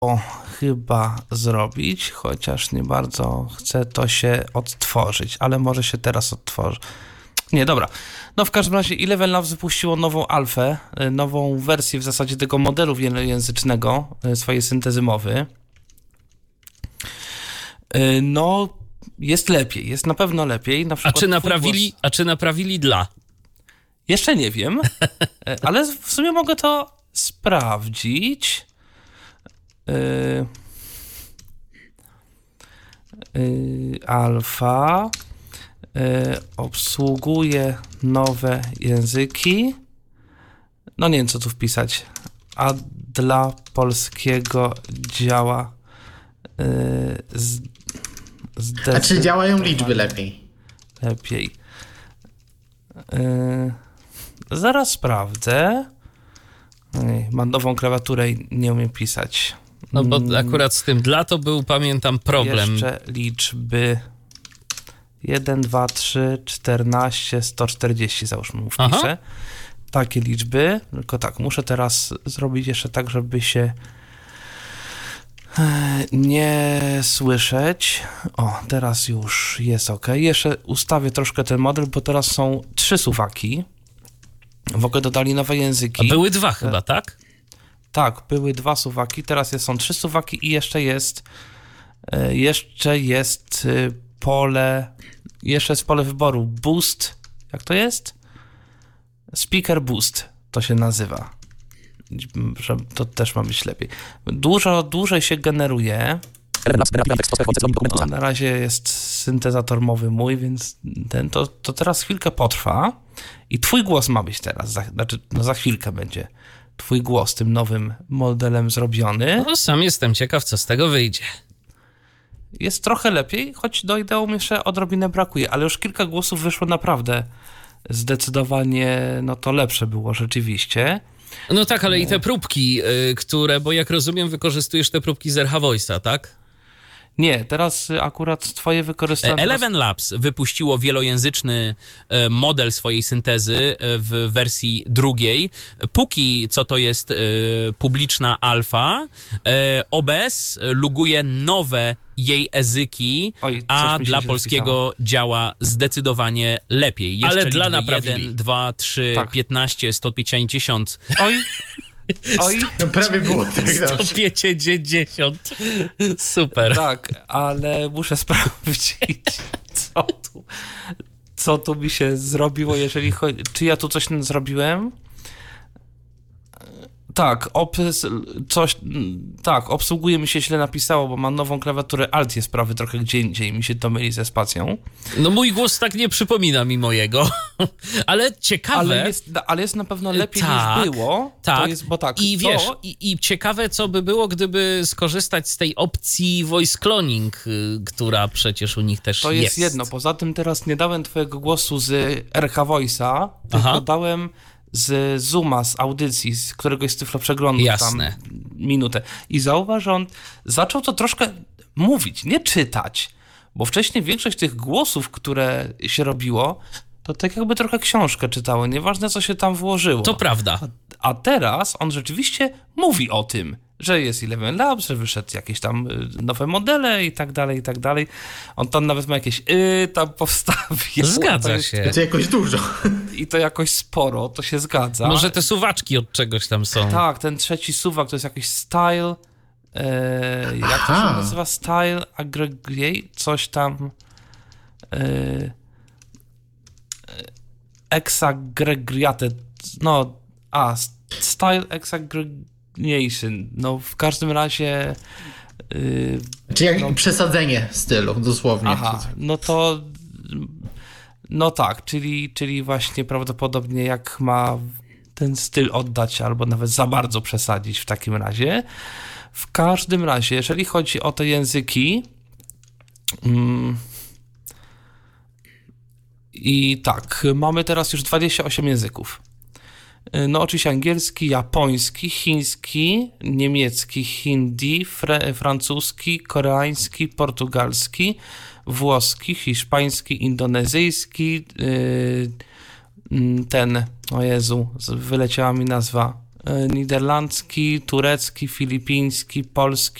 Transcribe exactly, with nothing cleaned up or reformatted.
chyba zrobić, chociaż nie bardzo chcę to się odtworzyć, ale może się teraz odtworzy. Nie, dobra. No w każdym razie Eleven Labs wypuściło nową alfę, nową wersję w zasadzie tego modelu wielojęzycznego, swojej syntezy mowy. No, jest lepiej, jest na pewno lepiej. Na a, czy naprawili, głos... a czy naprawili dla? Jeszcze nie wiem, ale w sumie mogę to sprawdzić. Yy, yy, alfa yy, obsługuje nowe języki. No nie wiem, co tu wpisać. A dla polskiego działa yy, z, A czy działają liczby lepiej? Lepiej. Yy, zaraz sprawdzę. Ej, mam nową klawiaturę i nie umiem pisać. No bo akurat z tym dla to był, pamiętam, problem. Jeszcze liczby jeden, dwa, trzy, czternaście, sto czterdzieści załóżmy mu wpiszę. Aha. Takie liczby, tylko tak, muszę teraz zrobić jeszcze tak, żeby się nie słyszeć. O, teraz już jest ok. Jeszcze ustawię troszkę ten model, bo teraz są trzy suwaki. W ogóle dodali nowe języki. A były dwa chyba, tak? Tak, były dwa suwaki, teraz są trzy suwaki i jeszcze jest jeszcze jest pole jeszcze jest pole wyboru boost, jak to jest? Speaker boost to się nazywa. Że to też ma być lepiej. Dużo dłużej się generuje. No, na razie jest syntezator mowy mój, więc ten, to, to teraz chwilkę potrwa i twój głos ma być teraz, za, znaczy no za chwilkę będzie twój głos tym nowym modelem zrobiony. No sam jestem ciekaw, co z tego wyjdzie. Jest trochę lepiej, choć do ideału jeszcze odrobinę brakuje, ale już kilka głosów wyszło naprawdę zdecydowanie, no to lepsze było rzeczywiście. No tak, ale i te próbki, yy, które, bo jak rozumiem, wykorzystujesz te próbki z R H Voice'a, tak? Nie, teraz akurat twoje wykorzystałem... Eleven Labs wypuściło wielojęzyczny model swojej syntezy w wersji drugiej. Póki co to jest publiczna alfa, O B S luguje nowe jej języki, Oj, a dla polskiego zapisało. Działa zdecydowanie lepiej. Jeszcze ale dla naprawili. jeden, dwa, trzy, tak. piętnaście, sto pięćdziesiąt. Oj... Oj, no prawie było. sto pięćdziesiąt. Super. Tak, ale muszę sprawdzić, co tu, co tu mi się zrobiło, jeżeli chodzi... Czy ja tu coś zrobiłem? Tak, obs, coś, tak, obsługuje mi się źle napisało, bo mam nową klawiaturę, Alt jest prawy trochę gdzie indziej, mi się to myli ze spacją. No mój głos tak nie przypomina mi mojego, ale ciekawe... Ale jest, ale jest na pewno lepiej tak, niż było. Tak, to jest, bo tak i wiesz, to... i, i ciekawe co by było, gdyby skorzystać z tej opcji voice cloning, która przecież u nich też to jest. To jest jedno, poza tym teraz nie dałem twojego głosu z R H Voice'a, tylko Aha. dałem... z Zooma, z audycji, z któregoś z Tyflo Przeglądów Jasne. tam minutę. I zauważ, że on zaczął to troszkę mówić, nie czytać, bo wcześniej większość tych głosów, które się robiło, to tak jakby trochę książkę czytało, nieważne co się tam włożyło. To prawda. A, a teraz on rzeczywiście mówi o tym, że jest Eleven Labs, że wyszedł jakieś tam nowe modele i tak dalej, i tak dalej. On tam nawet ma jakieś y tam powstawił. Zgadza to jest, się. To jakoś dużo. I to jakoś sporo, to się zgadza. Może te suwaczki od czegoś tam są. Tak, ten trzeci suwak to jest jakiś style, e, jak to się nazywa? Style aggregate, coś tam e, exaggregated, no, a, style exaggregation, no w każdym razie... Yy, Czyli jak no, przesadzenie stylu, dosłownie. Aha, no to... No tak, czyli, czyli właśnie prawdopodobnie jak ma ten styl oddać, albo nawet za bardzo przesadzić w takim razie. W każdym razie, jeżeli chodzi o te języki... Mm, I tak, mamy teraz już dwadzieścia osiem języków. No oczywiście angielski, japoński, chiński, niemiecki, hindi, fre- francuski, koreański, portugalski, włoski, hiszpański, indonezyjski, yy, ten, o Jezu, wyleciała mi nazwa, niderlandzki, turecki, filipiński, polski,